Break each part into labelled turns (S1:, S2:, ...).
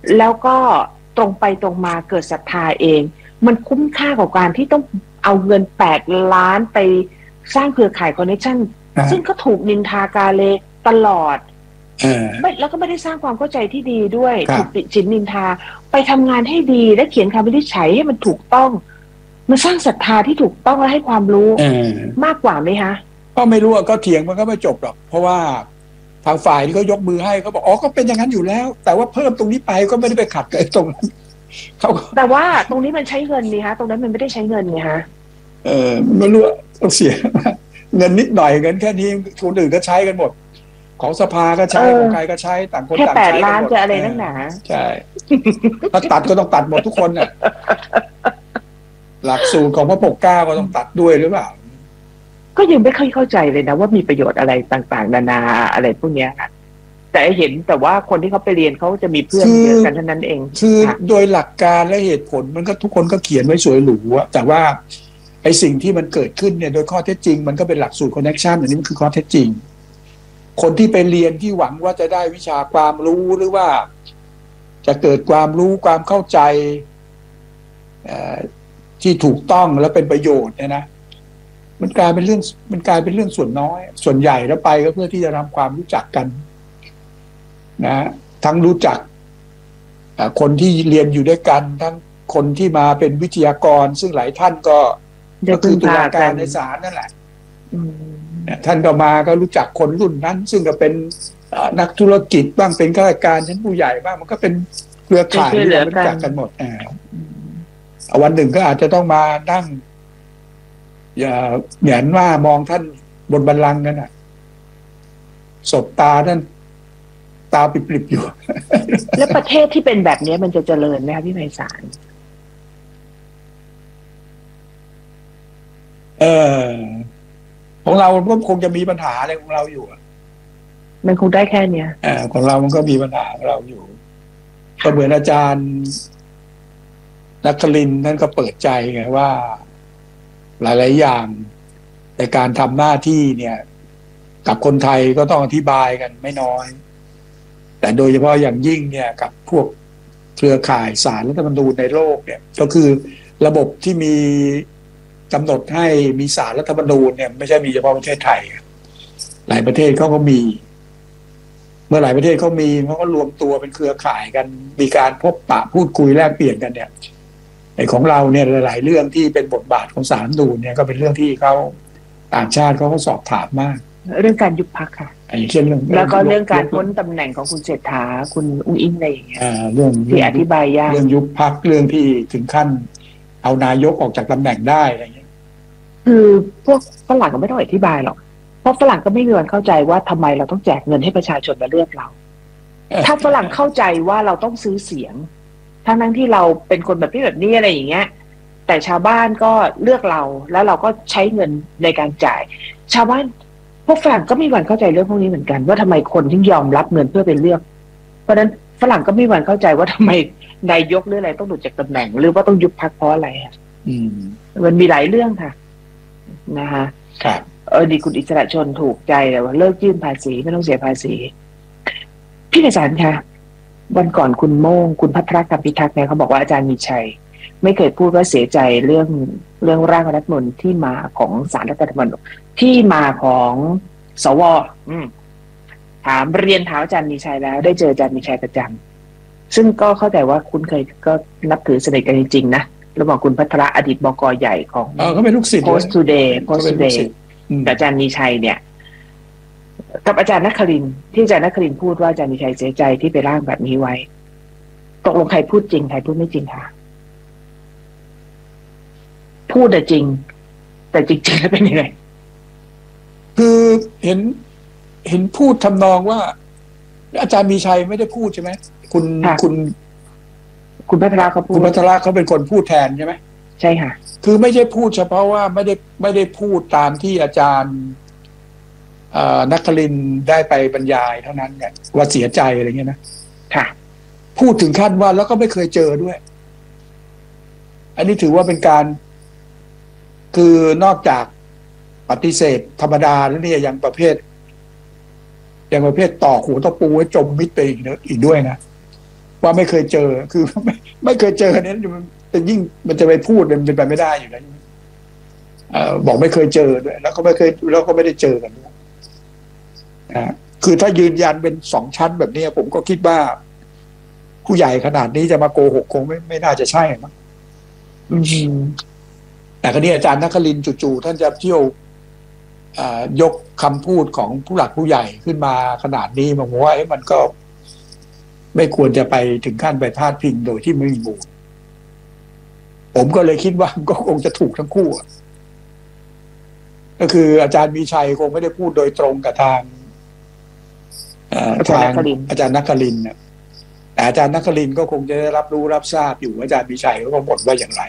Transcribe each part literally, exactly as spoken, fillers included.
S1: แล้วก็ตรงไปตรงมาเกิดศรัทธาเองมันคุ้มค่ากับการที่ต้องเอาเงินแปดล้านไปสร้างเครือข่ายคอนเนคชั่นซึ่งก็ถูกนินทากาเลตลอดไม่แล้วก็ไม่ได้สร้างความเข้าใจที่ดีด้วยถูกติฉินนินทาไปทำงานให้ดีและเขียนคำวินิจฉัยให้มันถูกต้องมันสร้างศรัทธาที่ถูกต้องและให้ความรู้มากกว่าไหมคะ
S2: ก็ไม่รู้ก็เถียงมันก็ไม่จบหรอกเพราะว่าทางฝ่ายที่เขายกมือให้เขาบอกอ๋อก็เป็นอย่างนั้นอยู่แล้วแต่ว่าเพิ่มตรงนี้ไปก็ไม่ได้ไปขัดกับตรงนั้นเขา
S1: แต่ว่าตรงนี้มันใช้เงินนี่ฮะตรงนั้นมันไม่ได้ใช้เงินไงฮะ
S2: เออไม่รู้ต้องเสียเงินนิดหน่อยเงินแค่นี้คนอื่นก็ใช้กันหมดของสภาก็ใช้ของใครก็ใช้ต่างคนต่างใช้กันหมด
S1: แค่แปดล้านจะอะไรนักหนา
S2: ใช่ถ้าตัดก็ต้องตัดหมดทุกคนน่ะหลักสูตรของพระปกเกล้าก็ต้องตัดด้วยหรือเปล่า
S1: ก็ยังไม่ค่อยเข้าใจเลยนะว่ามีประโยชน์อะไรต่างๆนานาอะไรพวกนี้ค่ะแต่เห็นแต่ว่าคนที่เขาไปเรียนเขาจะมีเพื่อนเยอะกันเท่านั้นเอง
S2: คือโดยหลักการและเหตุผลมันก็ทุกคนก็เขียนไว้สวยหรูอะแต่ว่าไอ้สิ่งที่มันเกิดขึ้นเนี่ยโดยข้อเท็จจริงมันก็เป็นหลักสูตรคอนเนคชั่นอันนี้มันคือข้อเท็จจริงคนที่ไปเรียนที่หวังว่าจะได้วิชาความรู้หรือว่าจะเกิดความรู้ความเข้าใจที่ถูกต้องและเป็นประโยชน์เนี่ยนะมันกลายเป็นเรื่องมันกลายเป็นเรื่องส่วนน้อยส่วนใหญ่แล้วไปก็เพื่อที่จะทำความรู้จักกันนะทั้งรู้จักคนที่เรียนอยู่ด้วยกันทั้งคนที่มาเป็นวิทยากรซึ่งหลายท่านก็ก็คือตุลาการในศาลนั่นแหละท่านก็มาก็รู้จักคนรุ่นนั้นซึ่งก็เป็นนักธุรกิจบ้างเป็นข้าราชการชั้นผู้ใหญ่บ้างมันก็เป็นเครือข่ายที่เรารู้จักกันหมดอ่าวันหนึ่งก็อาจจะต้องมานั่งอย่าเหมือนว่ามองท่านบนบัลลังก์กันอ่ะสบตาท่านตาปิบๆอยู่
S1: แล้วประเทศที่เป็นแบบนี้มันจะเจริญไหมคะพี่ไพศาล
S2: เออของเราก็คงจะมีปัญหาอะไรของเราอยู่
S1: มันคงได้แค่เนี้ย
S2: อ่าของเรามันก็มีปัญหาของเราอยู่ก็เหมือนอาจารย์นักคลินท่านก็เปิดใจไงว่าหลายๆอย่างในการทำหน้าที่เนี่ยกับคนไทยก็ต้องอธิบายกันไม่น้อยแต่โดยเฉพาะอย่างยิ่งเนี่ยกับพวกเครือข่ายศาลรัฐธรรมนูญในโลกเนี่ยก็คือระบบที่มีกำหนดให้มีศาลรัฐธรรมนูญเนี่ยไม่ใช่มีเฉพาะประเทศไทยหลายประเทศเขาก็มีเมื่อหลายประเทศเขามีเขาก็รวมตัวเป็นเครือข่ายกันมีการพบปะพูดคุยแลกเปลี่ยนกันเนี่ยไอ้ของเราเนี่ยหลายๆเรื่องที่เป็นบทบาทของศาลรัฐธรรมนูญเนี่ยก็เป็นเรื่องที่เขาต่างชาติเขาก็สอบถามมาก
S1: เรื่องการยุบพรรคค่ะ
S2: เช่นเรื่อง
S1: แล้วก็เรื่องการพ้นตำแหน่งของคุณเศรษฐาคุณอุ้งอิงอะไรอย่างเงี้ย
S2: เรื่อง
S1: ที่อธิบายยาก
S2: เรื่องยุบพรรคเรื่องที่ถึงขั้นเอานายกออกจากตำแหน่งได้อะไรอย่างเงี้ย
S1: คือพวกฝรั่งก็ไม่ต้องอธิบายหรอกเพราะฝรั่งก็ไม่มีวันเข้าใจว่าทำไมเราต้องแจกเงินให้ประชาชนมาเลือกเราถ้าฝรั่งเข้าใจว่าเราต้องซื้อเสียงทั้งนั้นที่เราเป็นคนแบบนี้แบบนี้อะไรอย่างเงี้ยแต่ชาวบ้านก็เลือกเราแล้วเราก็ใช้เงินในการจ่ายชาวบ้านพวกฝรั่งก็ไม่มีวันเข้าใจเรื่องพวกนี้เหมือนกันว่าทำไมคนถึงยอมรับเงินเพื่อไปเลือกเพราะฉะนั้นฝรั่งก็ไม่มีวันเข้าใจว่าทำไมนายกหรืออะไรต้องหลุดจากตำแหน่งหรือว่าต้องยุบพรรคเพราะอะไรอ่ะมันมีหลายเรื่องค่ะนะคะ
S2: ครับ
S1: เออดีคุณอิสระชนถูกใจแต่ว่าเลิกยื่นภาษีไม่ต้องเสียภาษีพี่ไพศาลคะวันก่อนคุณโม่งคุณภัทรกรรมพิทักษ์เนี่ยเขาบอกว่าอาจารย์มีชัยไม่เคยพูดว่าเสียใจเรื่องเรื่องร่างรัฐธรรมนูญที่มาของศาลรัฐธรรมนูญที่มาของสวอืมถามเรียนถามอาจารย์มีชัยแล้วได้เจออาจารย์มีชัยประจำซึ่งก็เข้าใจว่าคุณเคยก็นับถือสนิทกันจริงๆนะระหว่างคุณภัทรอดีตบก.ใหญ่ของ
S2: เขาเป็นลูกศิษย์
S1: Post Today Post Today กับอาจารย์มีชัยเนี่ยกับอาจารย์นครินทร์ที่อาจารย์นครินทร์พูดว่าอาจารย์มีชัยเสียใจที่ไปร่างแบบนี้ไว้ตกลงใครพูดจริงใครพูดไม่จริงคะพูดแต่จริงแต่จริงๆแล้วเป็นยังไง
S2: คือเห็นเห็นพูดทำนองว่าอาจารย์มีชัยไม่ได้พูดใช่ไหมคุณคุณ
S1: คุณภัทรเขาพูด
S2: คุณภัทรเขาเป็นคนพูดแทนใช่ไหม
S1: ใช่ค่ะ
S2: คือไม่ใช่พูดเฉพาะว่าไม่ได้ไม่ได้พูดตามที่อาจารย์นครินทร์ได้ไปบรรยายเท่านั้นเนี่ยว่าเสียใจอะไรเงี้ยนะ
S1: ค่ะ
S2: พูดถึงขั้นว่าแล้วก็ไม่เคยเจอด้วยอันนี้ถือว่าเป็นการคือนอกจากปฏิเสธธรรมดาแล้วเนี่ยยังประเภทยังประเภทต่อหัวตะปูให้จมมิดไปอีกอีกด้วยนะว่าไม่เคยเจอคือไม่ไม่เคยเจอเนี่ยมันจะยิ่งมันจะไปพูดมันเป็นไปไม่ได้อยู่แล้วเอ่อบอกไม่เคยเจอด้วยแล้วก็ไม่เคยแล้วก็ไม่ได้เจอกันด้วยนะคือถ้ายืนยันเป็นสองชั้นแบบนี้ผมก็คิดว่าผู้ใหญ่ขนาดนี้จะมาโกหกคงไม่ไม่น่าจะใช่มั้งแต่คราวนี้อาจารย์นครินทร์จู่ๆท่านจะเที่ยวยกคำพูดของผู้หลักผู้ใหญ่ขึ้นมาขนาดนี้ผมว่ามันก็ไม่ควรจะไปถึงขั้นไปพาดพิงโดยที่ไม่มีมูลผมก็เลยคิดว่ามันก็คงจะถูกทั้งคู่ก็คืออาจารย์มีชัยคงไม่ได้พูดโดยตรงกับทางทางอาจารย์นครินทร์แต่อาจารย์นครินทร์ก็คงจะได้รับรู้รับทราบอยู่อาจารย์มีชัยก็บ่นว่าอย่างไร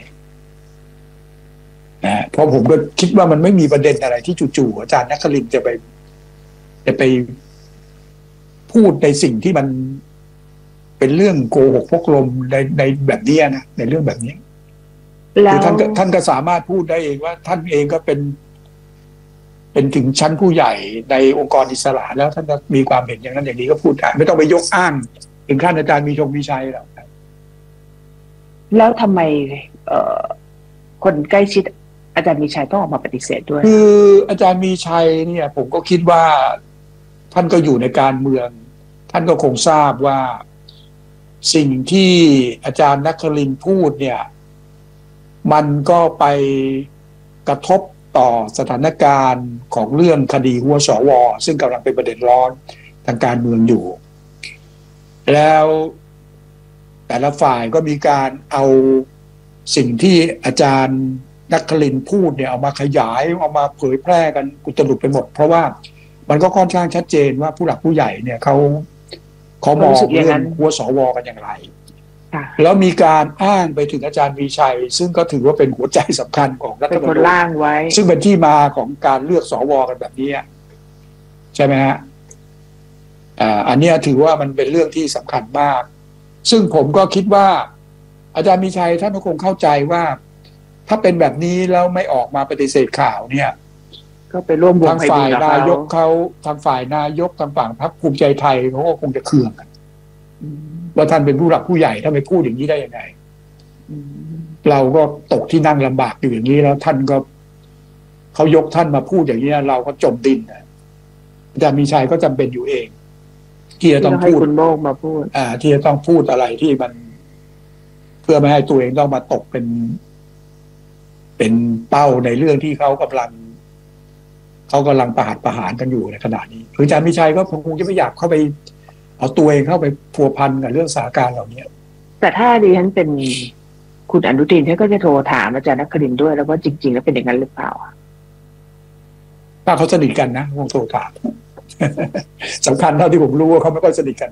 S2: นะเพราะผมก็คิดว่ามันไม่มีประเด็นอะไรที่จู่ๆอาจารย์นครินทร์จะไปจะไปพูดในสิ่งที่มันเป็นเรื่องโกหกพกลมในในแบบนี้นะในเรื่องแบบนี้คือท่านท่านก็สามารถพูดได้เองว่าท่านเองก็เป็นเป็นถึงชั้นผู้ใหญ่ในองค์กรอิสระแล้วท่านก็มีความเห็นอย่างนั้นอย่างนี้ก็พูดได้ไม่ต้องไปยกอ้างถึงขั้นอาจารย์มีชงมีชัยหรอก
S1: แล้วทำไมเอ่อคนใกล้ชิดอาจารย์มีชัยต้องออกมาปฏิเสธด้วย
S2: คืออาจารย์มีชัยเนี่ยผมก็คิดว่าท่านก็อยู่ในการเมืองท่านก็คงทราบว่าสิ่งที่อาจารย์นครินทร์พูดเนี่ยมันก็ไปกระทบต่อสถานการณ์ของเรื่องคดีหัวสวซึ่งกำลังเป็นประเด็นร้อนทางการเมืองอยู่แล้วแต่ละฝ่ายก็มีการเอาสิ่งที่อาจารย์นครินทร์พูดเนี่ยเอามาขยายเอามาเผยแพร่กันกุตลุดไปหมดเพราะว่ามันก็ค่อนข้างชัดเจนว่าผู้หลักผู้ใหญ่เนี่ยเขาเขามองเรื่องหัวสวกันอย่างไรแล้วมีการอ้างไปถึงอาจารย์มีชัยซึ่งก็ถือว่าเป็นหัวใจสำคัญของรัฐธรรมนูญซึ่งเป็นที่มาของการเลือกสวกันแบบนี้ใช่ไหมฮะอ่าอันนี้ถือว่ามันเป็นเรื่องที่สำคัญมากซึ่งผมก็คิดว่าอาจารย์มีชัยท่านก็คงเข้าใจว่าถ้าเป็นแบบนี้แล้วไม่ออกมาปฏิเสธข่าวเนี่ย
S1: ก็ไปร่วมวง
S2: ทางฝ่ายนายกเขาทางฝ่ายนายกทางฝั่งพรรคภูมิใจไทยเขาก็คงจะเคืองกันว่าท่านเป็นผู้หลักผู้ใหญ่ถ้าไม่พูดอย่างนี้ได้ยังไงเราก็ตกที่นั่งลำบากอยู่อย่างนี้แล้วท่านก็เขายกท่านมาพูดอย่างนี้เราก็จมดินนะอาจารย์มีชัยก็จำเป็นอยู่เองที่จะต้องพูด
S1: คุณโมกมาพูด
S2: อ่าที่จะต้องพูดอะไรที่มันเพื่อไม่ให้ตัวเองต้องมาตกเป็นเป็นเป้าในเรื่องที่เขากำลังเขากำลังประหัตประหารกันอยู่ในขณะนี้คืออาจารย์มีชัยก็คงจะไม่อยากเข้าไปเอาตัวเองเข้าไปพัวพันกับเรื่องสถานการณ์เหล่านี้
S1: แต่ถ้าดิฉันเป็นคุณอนุทินท่านก็จะโทรถามอาจารย์นครินทร์ด้วยแล้วว่าจริงๆแล้วเป็นอย่างนั้นหรือเปล่า
S2: ถ้าเขาสนิทกันนะคงโทรถามสำคัญเท่าที่ผมรู้ว่าเขาไม่ค่อยสนิทกัน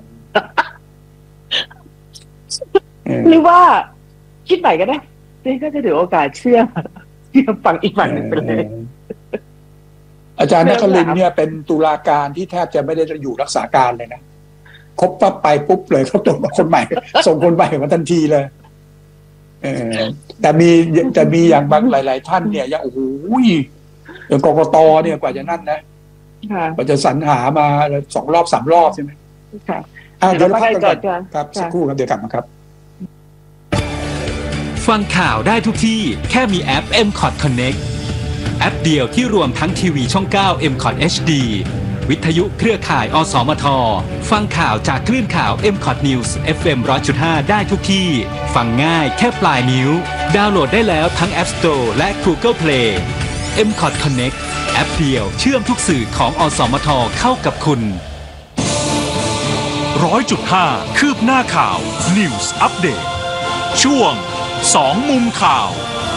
S1: หรือว่าคิดใหม่ก็ได้นี่ก็จะถือโอกาสเชื่อเชื่อฟังอีกฝั่งหนึ่งไปเลย
S2: อาจารย์นครินทร์เนี่ยเป็นตุลาการที่แทบจะไม่ได้อยู่รักษาการเลยนะครบปั๊บไปปุ๊บเลยเขาตัวคนใหม่ส่งคนใหม่มาทันทีเลยเออแต่มีแต่มีอย่างบางหลายๆท่านเนี่ยยังโอ้โหอย่างกกตเนี่ยกว่าจะนั่นนะกว่าจะสรรหามาสองรอบสามรอบใช่ไหม
S1: ค่ะ
S2: เดี๋ยวเราพักกันก่อนครับสักครู่ครับเดี๋ยวกลับมาครับ
S3: ฟังข่าวได้ทุกที่แค่มีแอป เอ็ม คอท Connect แอปเดียวที่รวมทั้งทีวีช่องเก้า เอ็ม คอท เอช ดี วิทยุเครือข่าย อสมท ฟังข่าวจากคลื่นข่าว เอ็ม คอท News เอฟ เอ็ม หนึ่งร้อยจุดห้า ได้ทุกที่ฟังง่ายแค่ปลายนิ้วดาวน์โหลดได้แล้วทั้ง App Store และ Google Play เอ็ม คอท Connect แอปเดียวเชื่อมทุกสื่อของอสมทเข้ากับคุณ ห
S4: นึ่งร้อยจุดห้า คืบหน้าข่าว News Update ช่วงสองมุมข่าว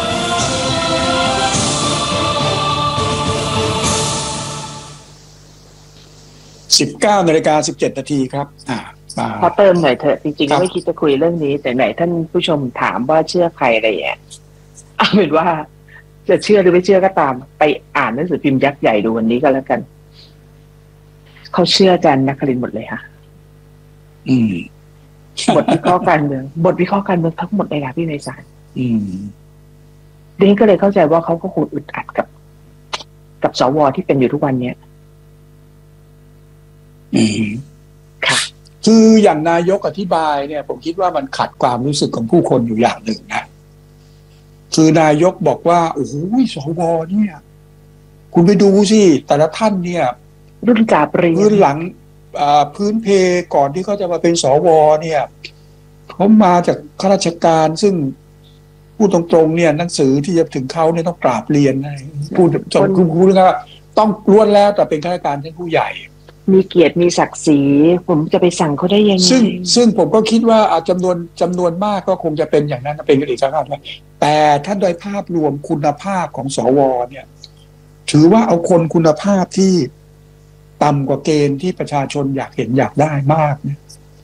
S2: สิบเก้านาฬิกาสิบเจ็ดนาทีครับอ่า
S1: พอเติมหน่อยเถอะจริงๆไม่คิดจะคุยเรื่องนี้แต่ไหนท่านผู้ชมถามว่าเชื่อใครอะไรอย่างเงี้ยเอาเป็นว่าจะเชื่อหรือไม่เชื่อก็ตามไปอ่านหนังสือพิมพ์ยักษ์ใหญ่ดูวันนี้ก็แล้วกันเขาเชื่ออาจารย์นครินทร์หมดเลยค่ะ
S2: อืม
S1: บทวิเคราะห์การเมืองบทวิเคราะห์การเมืองทั้งหมดเลยค่ะพี่ไพศาล
S2: อืม
S1: เด็กก็เลยเข้าใจว่าเขาก็คงอึดอัดกับกับสวที่เป็นอยู่ทุกวันเนี้ย
S2: อืม
S1: ค่ะ
S2: คืออย่างนายกอธิบายเนี่ยผมคิดว่ามันขัดความรู้สึกของผู้คนอยู่อย่างหนึ่งนะคือนายกบอกว่าโอ้โหสวเนี่ยคุณไปดูสิแต่ละท่านเนี่ย
S1: รุ่นกาบเรียน
S2: พื้นหลังพื้นเพก่อนที่เขาจะมาเป็นสวเนี่ยเขามาจากข้าราชการซึ่งพูดตรงๆเนี่ยหนังสือที่จะถึงเขาเนี่ยต้องกราบเรียนนะพูดจนคุณครูว่าต้องล้วนแล้วแต่เป็นข้าราชการชั้นผู้ใหญ่
S1: มีเกียรติมีศักดิ์ศรีผมจะไปสั่งเขาได้ยังไง
S2: ซึ่งซึ่งผมก็คิดว่าจำนวนจำนวนมากก็คงจะเป็นอย่างนั้นเป็นกันอีกครั้งนะแต่ถ้าโดยภาพรวมคุณภาพของสวเนี่ยถือว่าเอาคนคุณภาพที่ต่ำกว่าเกณฑ์ที่ประชาชนอยากเห็นอยากได้มากเนี่ย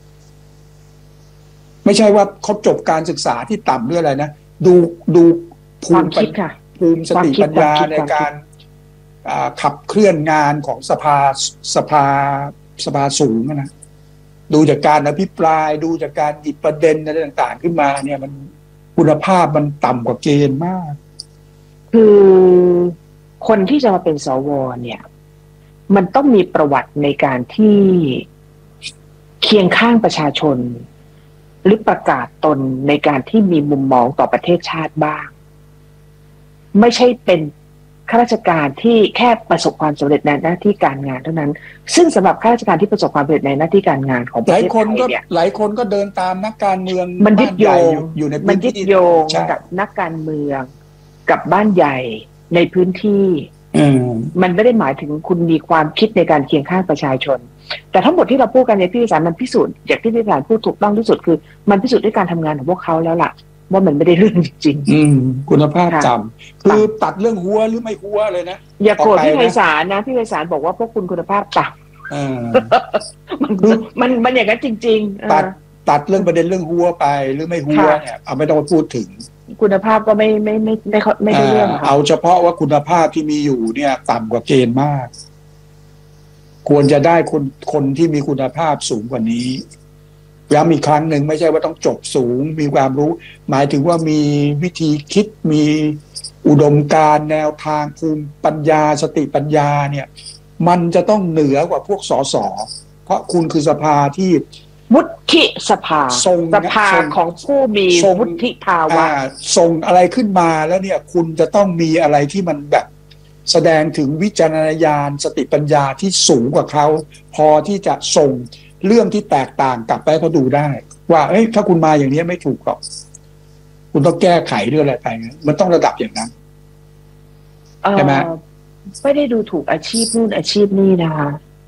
S2: ไม่ใช่ว่าเขาจบการศึกษาที่ต่ำด้วยอะไรนะดูดูภูมิภูมิสติปัญญาในการขับเคลื่อนงานของสภาสภาสภาสูงนะดูจากการอภิปรายดูจากการหยิบประเด็นอะไรต่างๆขึ้นมาเนี่ยมันคุณภาพมันต่ำกว่าเกณฑ์มาก
S1: คือคนที่จะมาเป็นสวเนี่ยมันต้องมีประวัติในการที่เคียงข้างประชาชนหรือประกาศตนในการที่มีมุมมองต่อประเทศชาติบ้างไม่ใช่เป็นข้าราชการที่แค่ประสบความสำเร็จในหน้าที่การงานเท่านั้นซึ่งสำหรับข้าราชการที่ประสบความสำเร็จในหน้าที่การงานของประเทศไทยเนี่ย
S2: หลายคนก็เดินตามนักการเมือง
S1: มันยึดโยง
S2: อยู่ใน
S1: มันยึดโยงกับนักการเมืองกับบ้านใหญ่ในพื้นที่มันไม่ได้หมายถึงคุณมีความคิดในการเคียงข้างประชาชนแต่ทั้งหมดที่เราพูดกันในพี่วิสารมันพิสูจน์อย่างที่พี่วิสารพูดถูกต้องที่สุดคือมันพิสูจน์ด้วยการทำงานของพวกเขาแล้วล่ะว่ามันไม่ได้เรื่องจริง
S2: ๆอืมคุณภาพต่ำคือตัดเรื่องหัวหรือไม่หัวเลยนะ
S1: อย่าโกรธพี่ไพศาลนะพี่ไพศาลบอกว่าพวกคุณคุณภาพต่ำมันมันมันอย่างนั้นจริง
S2: ๆตัดตัดเรื่องประเด็นเรื่องหัวไปหรือไม่หัวเนี่ยเอาไม่ต้องพูดถึง
S1: คุณภาพก็ไม่ไม่ไม่ไม่ไม่ได้เรื่อง
S2: เอาเฉพาะว่าคุณภาพที่มีอยู่เนี่ยต่ำกว่าเกณฑ์มากควรจะได้คนคนที่มีคุณภาพสูงกว่านี้ย้ำอีกครั้งหนึ่งไม่ใช่ว่าต้องจบสูงมีความรู้หมายถึงว่ามีวิธีคิดมีอุดมการณ์แนวทางภูมิปัญญาสติปัญญาเนี่ยมันจะต้องเหนือกว่าพวกสสเพราะคุณคือสภาที่
S1: วุฒิสภาสภาของผู้มีวุฒิภาวะ
S2: ส่งอะไรขึ้นมาแล้วเนี่ยคุณจะต้องมีอะไรที่มันแบบแสดงถึงวิจารณญาณสติปัญญาที่สูงกว่าเขาพอที่จะส่งเรื่องที่แตกต่างกลับไปให้เขาดูได้ว่าเอ้ยถ้าคุณมาอย่างนี้ไม่ถูกหรอกคุณต้องแก้ไขเรื่องอะไรไปมันต้องระดับอย่างนั้นใช่ไหม
S1: ไม่ได้ดูถูกอาชีพนู่นอาชีพนี่นะคะ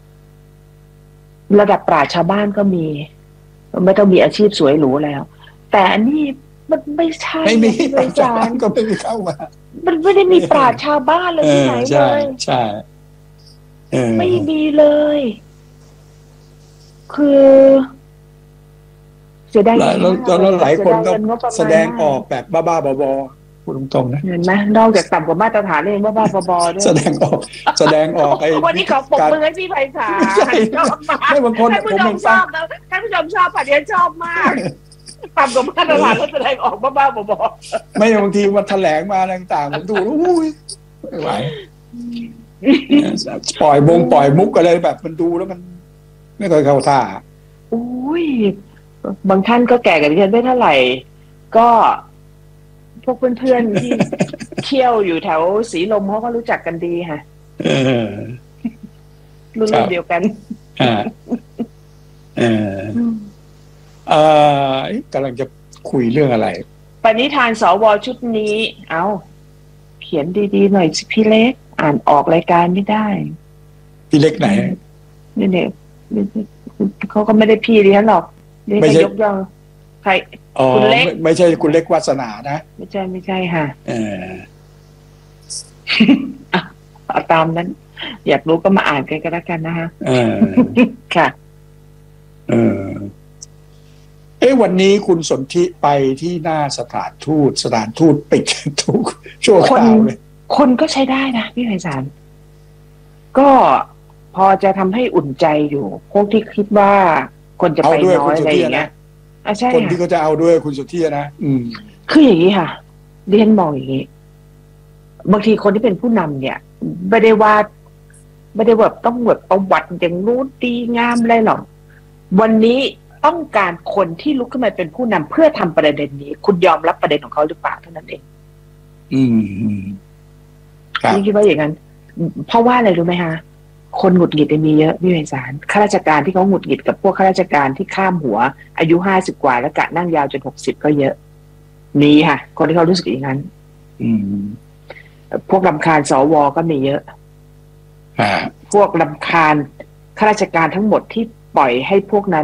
S1: ระดับปราชญ์ชาวบ้านก็มีไม่ต้องมีอาชีพสวยหรูแล้วแต่อันนี้มันไม่ใช่
S2: ไม่มีปราชญ์ชาวบ้านก็ไม่มีเข้ามา
S1: มันไม่ได้มีปราชญ์ชาวบ้านเลยที่ไหนเลย
S2: ใช่
S1: ไม่มีเลยคือเสียดาย
S2: แล้วแล้วหลายคนก็แสดงออกแบบบ้าๆบอๆพูดตรงๆนะ
S1: เห็นไหมนอกจากต่ำกว่ามาตรฐานเองบ้าๆบอๆด้วย
S2: แสดงออกแสดงออกไอ้
S1: วันนี้ขอปรบมือให้พี่ไพศาลชอบมาก
S2: ให้บางคน
S1: ผมเห็นชอบนะท่านผู้ชมชอบป่ะเนี่ยชอบมากต่ำกว่ามาตรฐานแล้วแสดงออกบ้าๆบอ
S2: ๆไม่บางทีมันแถลงมาต่างๆผมดูอุ้ยไม่ไหวปล่อยบงปล่อยมุกอะไรแบบมันดูแล้วมันไม่เคยเข้าท่า
S1: อุ้ยบางท่านก็แก่กันดิฉันไม่เท่าไหร่ก็พวกเพื่อนๆที่เที่ยวอยู่แถวสีลมเขาก็รู้จักกันดีค่ะรุ่นเดียวกัน
S2: อ่าเออเอ่อกำลังจะคุยเรื่องอะไร
S1: ปณิธานสวชุดนี้เอาเขียนดีๆหน่อยสิพี่เล็กอ่านออกรายการไม่ได้
S2: พี่เล็กไหน
S1: นี่เนี่ยเขาก็ไม่ได้พี่ดิฉันหรอก
S2: ไม่ใช่
S1: ยกย่องใคร
S2: คุณเล็กไม่ใช่คุณเล็กวาสนานะ
S1: ไม่ใช่ไม่ใช่ค่ะ
S2: เออ
S1: เอาตามนั้นอยากรู้ก็มาอ่านกันก็แล้วกันนะคะ
S2: เออ
S1: ค่ะ
S2: เออเอ๊ะวันนี้คุณสนธิไปที่หน้าสถานทูตสถานทูตปิดทุกชั่วคราวเลย
S1: คนก็ใช้ได้นะพี่ไพศาลก็พอจะทำให้อุ่นใจอยู่พวกที่คิดว่าคนจะไปน้อยอะไรอย่างเงี้ยอ่ะใช่
S2: คนที่เขาจะเอาด้วยคุณสุทธินะอืม
S1: คืออย่างนี้ค่ะดิฉันมองอย่างนี้บางทีคนที่เป็นผู้นำเนี่ยไม่ได้ว่าไม่ได้แบบต้องแบบประวัติอย่างรู้ดีงามอะไรหรอกวันนี้ต้องการคนที่ลุกขึ้นมาเป็นผู้นำเพื่อทำประเด็นนี้คุณยอมรับประเด็นของเขาหรือเปล่าเท่านั้นเอง
S2: อืมอืมครับ
S1: พี่คิดว่าอย่างนั้น เพราะว่าอะไรรู้ไหมคะคนหงุดหงิดมีเยอะพี่ไพศาลข้าราชการที่เขาหงุดหงิดกับพวกข้าราชการที่ข้ามหัวอายุห้าสิบกว่าแล้วกะนั่งยาวจนหกสิบก็เยอะมีค่ะคนที่เขารู้สึกอย่างนั้น
S2: อืม
S1: พวกรำคาญสวก็มีเยอะ
S2: อ่า
S1: พวกรำคาญข้าราชการทั้งหมดที่ปล่อยให้พวกนั้น